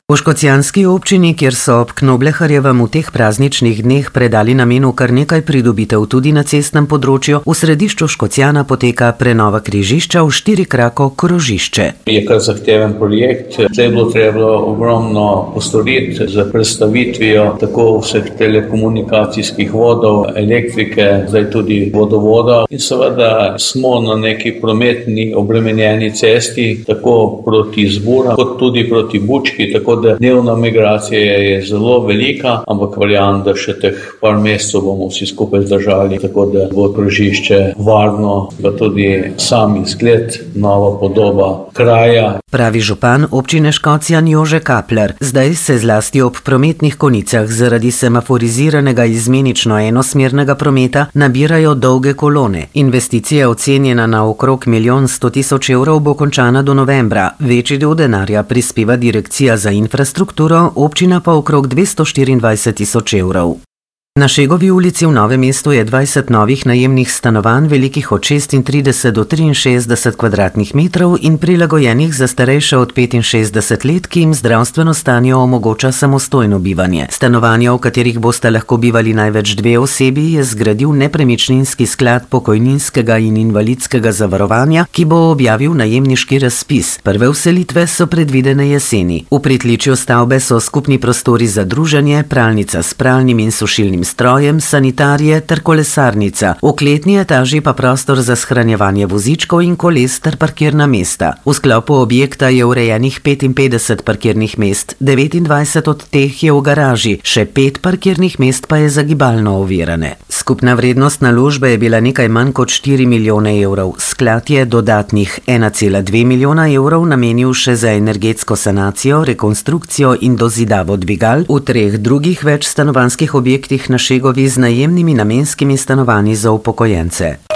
V škocjanski občini, kjer so ob Knobleharjevem v teh prazničnih dneh predali namenu kar nekaj pridobitev tudi na cestnem področju, v središču Škocjana poteka prenova križišča v 4-krako krožišče. Je kar zahteven projekt. Tle je bilo treba ogromno postoriti z prestavitvijo tako vseh telekomunikacijskih vodov, elektrike, zdaj tudi vodovoda. In seveda smo na neki prometni obremenjeni cesti, tako proti Zbura, kot tudi proti Bučki, tako da dnevna migracija je zelo velika, ampak verjamem, da še teh par mesecev bomo vsi skupaj zdržali, tako da bo krožišče varno, pa tudi sam izgled, nova podoba kraja. Pravi župan občine Škocjan Jože Kapler. Zdaj se zlasti ob prometnih konicah zaradi semaforiziranega izmenično enosmernega prometa nabirajo dolge kolone. Investicija ocenjena na okrog 1 100 000 evrov bo končana do novembra. Večji del denarja prispeva direkcija za infrastrukturo, občina pa okrog 224 000 evrov. Na Šegovi ulici v Novem mestu je 20 novih najemnih stanovanj, velikih od 36 do 63 kvadratnih metrov in prilagojenih za starejše od 65 let, ki jim zdravstveno stanje omogoča samostojno bivanje. Stanovanja, v katerih boste lahko bivali največ 2 osebi, je zgradil Nepremičninski sklad pokojninskega in invalidskega zavarovanja, ki bo objavil najemniški razpis. Prve vselitve so predvidene jeseni. V pritličju stavbe so skupni prostori za druženje, pralnica s pralnim in sušilnim strojem, sanitarije ter kolesarnica. V kletni etaži pa prostor za shranjevanje vozičkov in koles ter parkirna mesta. V sklopu objekta je urejenih 55 parkirnih mest, 29 od teh je v garaži, še 5 parkirnih mest pa je za gibalno ovirane. Skupna vrednost naložbe je bila nekaj manj kot 4 milijone evrov. Sklad je dodatnih 1,2 milijona evrov namenil še za energetsko sanacijo, rekonstrukcijo in dozidavo dvigal v 3 drugih večstanovanjskih objektih na Šegovi z najemnimi namenskimi stanovanji za upokojence.